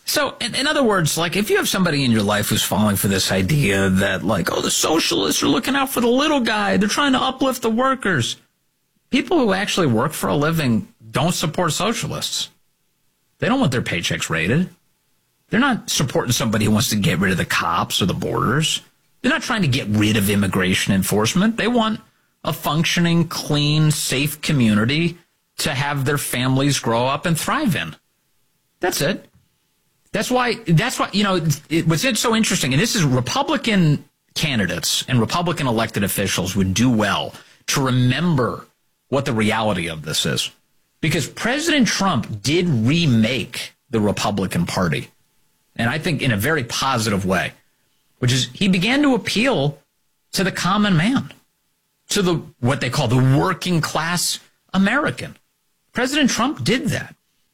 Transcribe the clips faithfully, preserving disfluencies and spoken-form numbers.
So, in, in other words, like, if you have somebody in your life who's falling for this idea that, like, oh, the socialists are looking out for the little guy, they're trying to uplift the workers. People who actually work for a living don't support socialists. They don't want their paychecks raided. They're not supporting somebody who wants to get rid of the cops or the borders. They're not trying to get rid of immigration enforcement. They want a functioning, clean, safe community to have their families grow up and thrive in. That's it. That's why, that's why, you know, it, what's so interesting, and this is Republican candidates and Republican elected officials would do well to remember what the reality of this is. Because President Trump did remake the Republican Party, and I think in a very positive way, which is he began to appeal to the common man, to the what they call the working class American. President Trump did that.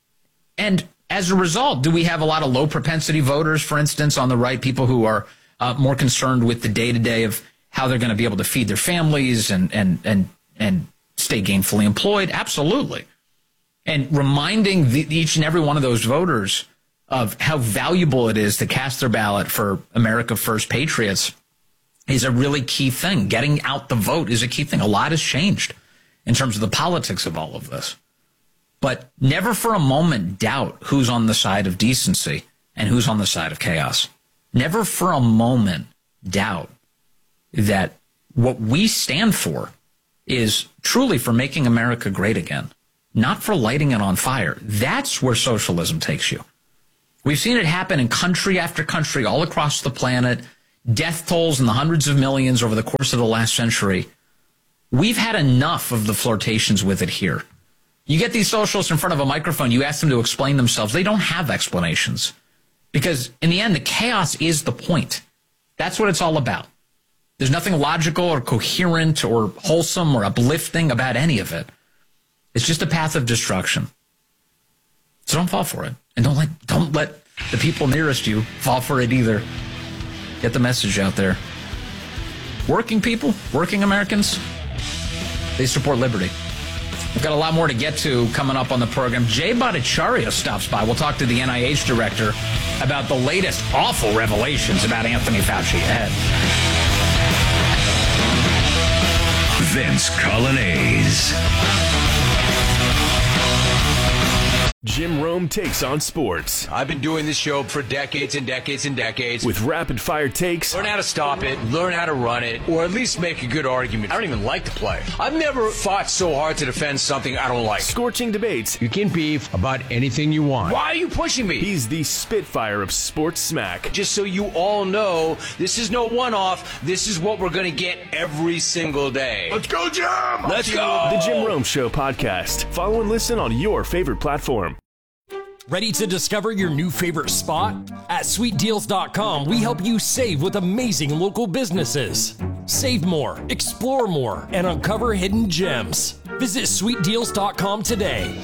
And as a result, do we have a lot of low propensity voters, for instance, on the right, people who are uh, more concerned with the day-to-day of how they're going to be able to feed their families and, and, and, and stay gainfully employed? Absolutely. And reminding the, each and every one of those voters of how valuable it is to cast their ballot for America First patriots is a really key thing. Getting out the vote is a key thing. A lot has changed in terms of the politics of all of this. But never for a moment doubt who's on the side of decency and who's on the side of chaos. Never for a moment doubt that what we stand for is truly for making America great again, not for lighting it on fire. That's where socialism takes you. We've seen it happen in country after country all across the planet, death tolls in the hundreds of millions over the course of the last century. We've had enough of the flirtations with it here. You get these socialists in front of a microphone, you ask them to explain themselves. They don't have explanations because in the end, the chaos is the point. That's what it's all about. There's nothing logical or coherent or wholesome or uplifting about any of it. It's just a path of destruction. So don't fall for it. And don't let, don't let the people nearest you fall for it either. Get the message out there. Working people, working Americans, they support liberty. We've got a lot more to get to coming up on the program. Jay Bhattacharya stops by. We'll talk to the N I H director about the latest awful revelations about Anthony Fauci ahead. Vince Coglianese. Jim Rome takes on sports. I've been doing this show for decades and decades and decades. With rapid-fire takes. Learn how to stop it, learn how to run it, or at least make a good argument. I don't even like to play. I've never fought so hard to defend something I don't like. Scorching debates. You can beef about anything you want. Why are you pushing me? He's the Spitfire of sports smack. Just so you all know, this is no one-off. This is what we're going to get every single day. Let's go, Jim! Let's go! The Jim Rome Show podcast. Follow and listen on your favorite platform. Ready to discover your new favorite spot? At sweet deals dot com, we help you save with amazing local businesses. Save more, explore more, and uncover hidden gems. Visit sweet deals dot com today.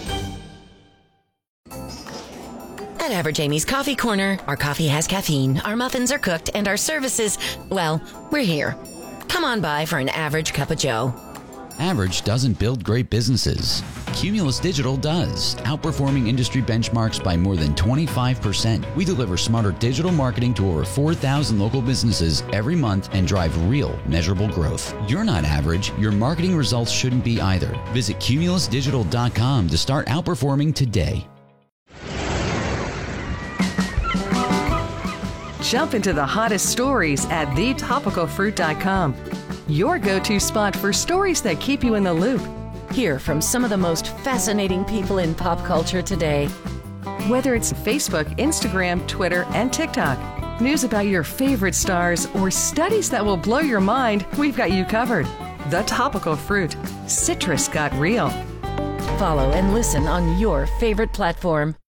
At Average Amy's Coffee Corner, our coffee has caffeine, our muffins are cooked, and our services, well, we're here. Come on by for an average cup of joe. Average doesn't build great businesses. Cumulus Digital does, outperforming industry benchmarks by more than twenty-five percent. We deliver smarter digital marketing to over four thousand local businesses every month and drive real, measurable growth. You're not average. Your marketing results shouldn't be either. Visit cumulus digital dot com to start outperforming today. Jump into the hottest stories at the topical fruit dot com. Your go-to spot for stories that keep you in the loop. Hear from some of the most fascinating people in pop culture today. Whether it's Facebook, Instagram, Twitter, and TikTok, news about your favorite stars, or studies that will blow your mind, we've got you covered. The Topical Fruit. Citrus got real. Follow and listen on your favorite platform.